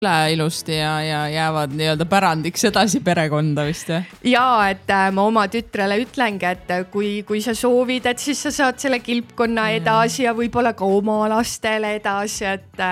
ilusti ja jäävad nii-öelda pärandiks edasi perekonda vist. Ja, et ma oma tütrele ütlengi, et kui sa soovid, et siis sa saad selle kilpkonna edasi ja võib-olla ka oma lastele edasi,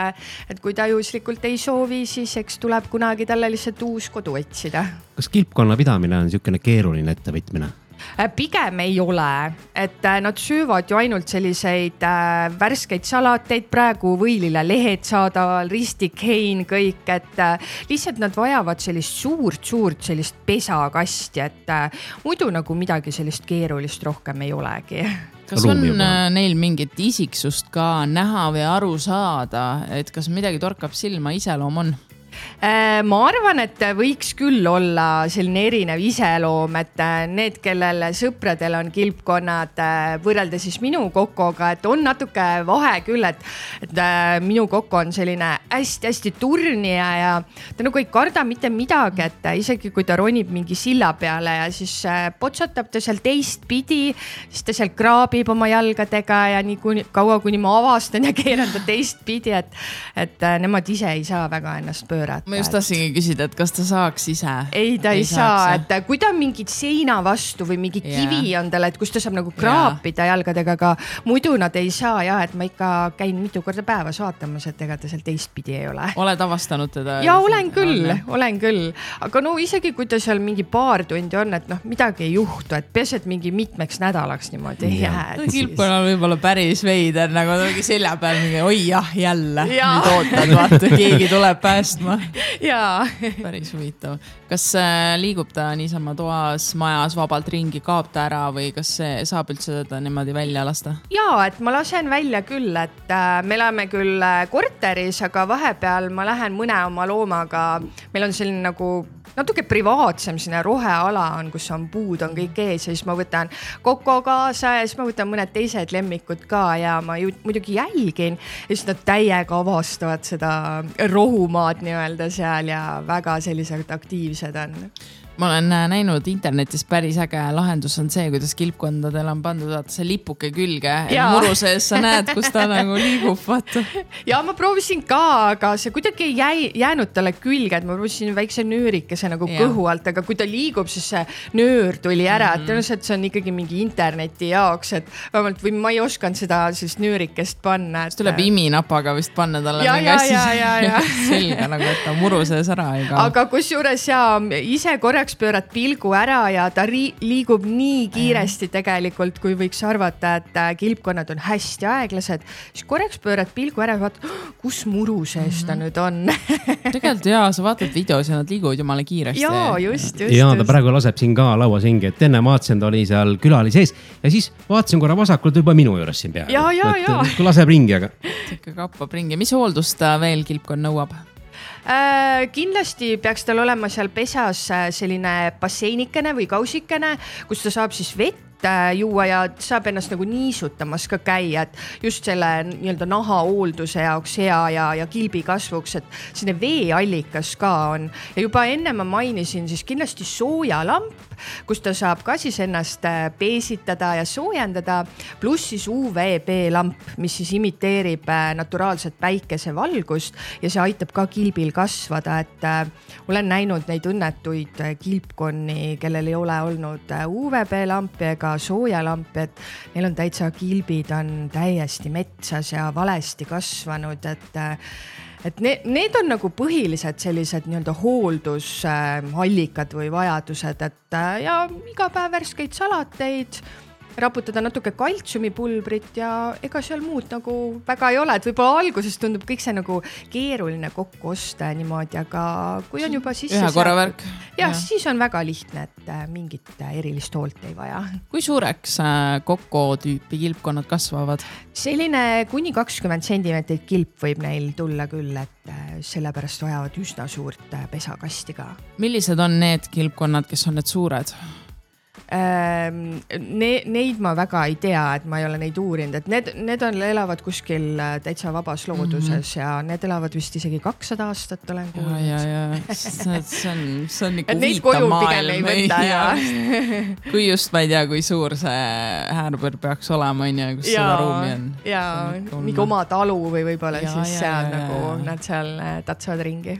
et kui ta juhuslikult ei soovi, siis eks tuleb kunagi talle lihtsalt uus kodu otsida. Kas kilpkonna pidamine on niisugune keeruline ettevõtmine? Pigem ei ole, et nad söövad ju ainult selliseid värskeid salateid, praegu võilile lehed saadaval, ristik, hein, kõik, et lihtsalt nad vajavad sellist suurt sellist pesakasti, et muidu nagu midagi sellist keerulist rohkem ei olegi. Kas on neil mingit isiksust ka näha või aru saada, et kas midagi torkab silma, iseloom on? Ma arvan, et võiks küll olla selline erinev iseloom, et need, kellel sõpradel on kilpkonnad võrrelda siis minu kokoga, et on natuke vahe küll, et minu koko on selline hästi turnija ja ta nagu ei karda mitte midagi, et isegi kui ta ronib mingi silla peale ja siis potsatab ta seal teistpidi, siis ta seal kraabib oma jalgadega ja nii kaua, kuni ma avastan ja keeran ta teistpidi, et nemad ise ei saa väga ennast pöörata. Ma just tahtsingi küsida, et kas ta saaks ise? Ei, ta ei saa, et kui ta mingit seina vastu või mingi kivi on tal, et kus ta saab nagu kraapida jalgadega, aga muidu nad ei saa ja, et ma ikka käin mitu korda päevas vaatamas, et ega ta seal teistpidi ei ole. Oled avastanud teda? Ja, olen küll. Aga no isegi kui ta seal mingi paar tundi on, et midagi ei juhtu, et peaasi, et mingi mitmeks nädalaks niimoodi ei jää. Kilpkonnal võib-olla päris veider, nagu mingi selja peal mingi, oi jah, jälle. Nüüd ootad, vaata, keegi tuleb päästma. Jaa. Päris huvitav. Kas liigub ta niisama toas, majas vabalt ringi, kaob ta ära või kas saab üldse teda niimoodi välja lasta? Jaa, et ma lasen välja küll, et me elame küll korteris, aga vahepeal ma lähen mõne oma loomaga. Meil on selline nagu natuke privaatsem, sinna roheala on, kus on puud, on kõik ees ja siis ma võtan Koko kaasa ja siis ma võtan mõned teised lemmikud ka ja ma muidugi jälgin ja siis nad täiega avastavad seda rohumaad nii-öelda seal ja väga sellised aktiivsed on. Ma olen näinud internetis päris äge lahendus on see, kuidas kilpkondadel on pandud see lipuke külge. Muru sees sa näed, kus ta nagu liigub. Vaata. Ja ma proovisin ka, aga see kuidagi ei jäänud talle külge, et ma proovisin väikse nöörikese nagu kõhu alt, aga kui ta liigub, siis see nöör tuli ära, et tõenäoliselt see on ikkagi mingi interneti jaoks, et vähemalt või ma ei osanud seda siis nöörikest panna. Et... tuleb iminapaga vist panna talle selga, nagu et ta muru sees ära ei kao. Aga kusjuures ise korraks pöörad pilgu ära ja ta liigub nii kiiresti tegelikult, kui võiks arvata, et kilpkonnad on hästi aeglased. Siis korraks pöörad pilgu ära ja vaatad, kus muru sees ta nüüd on. Tegelikult sa vaatad videos ja nad liiguvad jumala kiiresti. Jaa, just. Ja ta praegu laseb siin ka lauas hingi, et enne vaatasin, ta oli seal külali sees ja siis vaatasin korra vasakult juba minu juures siin peale. Ja. Kui laseb ringi, aga... Ikka kappab ringi. Mis hooldust veel kilpkonn nõuab? Kindlasti peaks tal olema seal pesas selline basseinikene või kausikene, kus ta saab siis vett juua ja saab ennast nagu niisutamas ka käia, et just selle nii-öelda naha hoolduse jaoks hea ja kilbi kasvuks, et sinne veeallikas ka on. Ja juba enne ma mainisin siis kindlasti soojalamp, kus ta saab ka siis ennast peesitada ja soojendada, pluss siis UVB-lamp, mis siis imiteerib naturaalset päikesevalgust ja see aitab ka kilbil kasvada, et olen näinud neid õnnetuid kilpkonni, kellel ei ole olnud UVB-lampi ega soojalamp, et neil on täitsa kilbid on täiesti metsas ja valesti kasvanud, et need on nagu põhilised sellised nii-öelda hooldusallikad või vajadused, et ja iga päev värskeid salateid, raputada natuke kaltsiumipulbrit ja ega seal muud nagu väga ei ole, et võib-olla alguses tundub kõik see nagu keeruline kokku osta niimoodi, aga kui on juba sisse ühe korra värk. Ja siis on väga lihtne, et mingit erilist hoolt ei vaja. Kui suureks Koko tüüpi kilpkonnad kasvavad? Selline kuni 20 cm kilp võib neil tulla küll, et sellepärast vajavad üsna suurt pesakasti ka. Millised on need kilpkonnad, kes on need suured? Neid ma väga ei tea, et ma ei ole neid uurinud, et need elavad kuskil täitsa vabas looduses ja need elavad vist isegi 200 aastat olen kuulnud. Ja. See on nagu huvitav maailm. Kui just ma ei tea, kui suur see häärber peaks olema, kus seda ruumi on. Ja mingi oma talu või võib-olla siis seal nagu nad seal tatsavad ringi.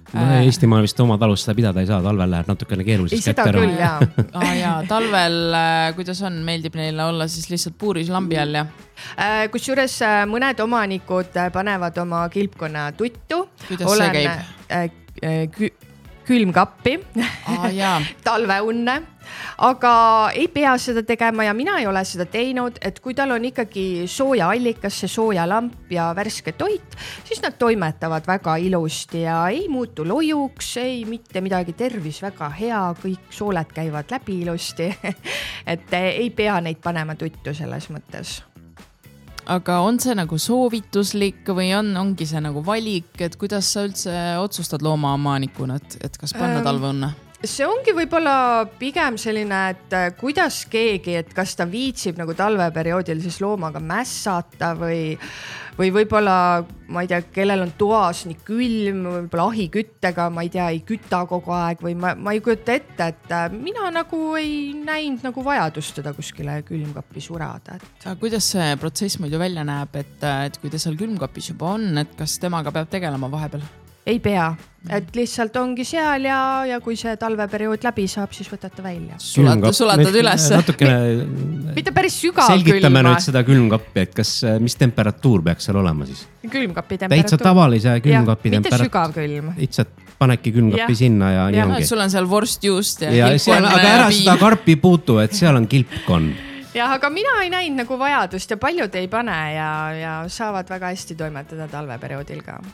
Eestimaal vist oma talus seda pidada ei saa, talvel läheb natukene keeruliseks kätte ära. Jaa, talvel, kuidas on, meeldib neile olla siis lihtsalt puuris lambi all ja? Kusjuures mõned omanikud panevad oma kilpkonna tuttu. Kuidas see käib? Külmkappi, talveunne, aga ei pea seda tegema ja mina ei ole seda teinud, et kui tal on ikkagi sooja allikas, see sooja lamp ja värske toit, siis nad toimetavad väga ilusti ja ei muutu lojuks, ei mitte midagi, tervis väga hea, kõik sooled käivad läbi ilusti, et ei pea neid panema tuttu selles mõttes. Aga on see nagu soovituslik või ongi see nagu valik, et kuidas sa üldse otsustad loomaanikuna, et kas panna talveunne? See ongi võib-olla pigem selline, et kuidas keegi, et kas ta viitsib nagu talveperioodil siis loomaga mässata või võib-olla, ma ei tea, kellel on toas nii külm, võib-olla ahiküttega, ma ei tea, ei küta kogu aeg või ma ei kujuta ette, et mina nagu ei näinud nagu vajadust teda kuskile külmkappi surada. Aga kuidas see protsess muidu välja näeb, et kui ta seal külmkapis juba on, et kas temaga peab tegelema vahepeal? Ei pea, et lihtsalt ongi seal ja kui see talveperiood läbi saab, siis võtate välja. Sulatad üles. Mitte päris sügav selgitame nüüd seda külmkappi, et mis temperatuur peaks seal olema siis? Külmkapi temperatuur. Täitsa tavalise külmkapi temperatuur. Mitte sügav külm. Lihtsalt panedki külmkapi sinna ja nii ongi. Sul on seal vorstjuust ja kilpkonn. Aga ära seda karpi puutu, et seal on kilpkonn. Jah, aga mina ei näinud nagu vajadust ja paljud ei pane ja saavad väga hästi toimetada talveperioodil ka.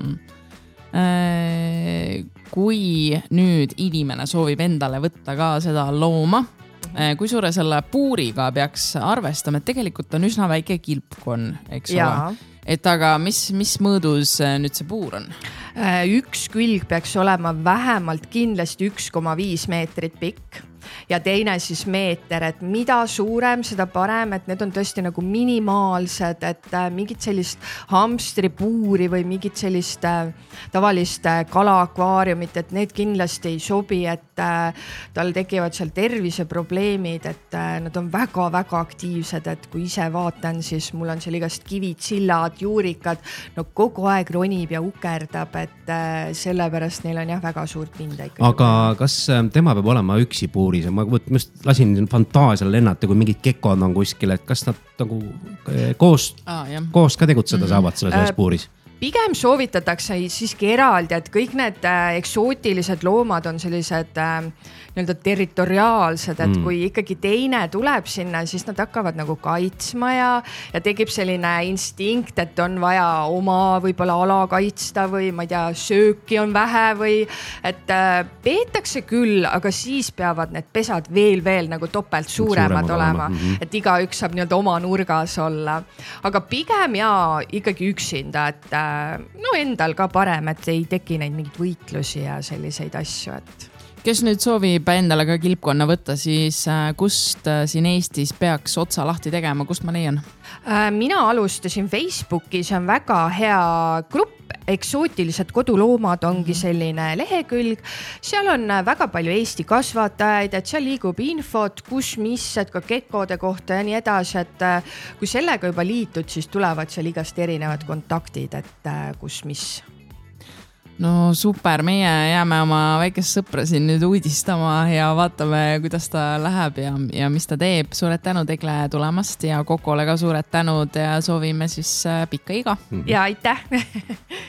Kui nüüd inimene soovib endale võtta ka seda looma, kui suure selle puuriga peaks arvestama, et tegelikult on üsna väike kilpkonn, eks ole? Et aga mis mõõdus nüüd see puur on? Üks külg peaks olema vähemalt kindlasti 1,5 meetrit pikk ja teine siis meeter, et mida suurem, seda parem, et need on tõesti nagu minimaalsed, et mingit sellist hamstripuuri või mingit sellist tavalist kalaakvaariumit, et need kindlasti ei sobi, et tal tekivad seal terviseprobleemid, et nad on väga-väga aktiivsed, et kui ise vaatan, siis mul on seal igast kivid, sillad, juurikad, no kogu aeg ronib ja ukerdab, et sellepärast neil on jah väga suurt pinda ikka. Aga kas tema peab olema üksi puuris? Ma just lasin fantaasial lennata, kui mingid kekod on kuskil, et kas nad nagu koos ka tegutseda saavad selles puuris? Pigem soovitatakse siiski eraldi, et kõik need eksootilised loomad on sellised nii-öelda territoriaalsed, et kui ikkagi teine tuleb sinna, siis nad hakkavad nagu kaitsma ja tekib selline instinkt, et on vaja oma võib-olla ala kaitsta või ma ei tea, sööki on vähe või et peetakse küll, aga siis peavad need pesad veel nagu topelt suuremad olema, et igaüks saab nii-öelda oma nurgas olla. Aga pigem ikkagi üksinda, et no endal ka parem, et ei teki neid mingid võitlusi ja selliseid asju, et kes nüüd soovib endale ka kilpkonna võtta, siis kust siin Eestis peaks otsa lahti tegema, kust ma leian? Mina alustasin Facebookis, on väga hea grupp, eksootilised koduloomad ongi selline lehekülg. Seal on väga palju Eesti kasvatajaid, et seal liigub infot, kus mis, et ka kekode kohta ja nii edasi, et kui sellega juba liitud, siis tulevad seal igast erinevad kontaktid, et kus mis. No super, meie jääme oma väikest sõpra siin nüüd uudistama ja vaatame, kuidas ta läheb ja mis ta teeb. Suured tänud Egle tulemast ja Kokole ka suured tänud ja soovime siis pikka iga. Ja aitäh!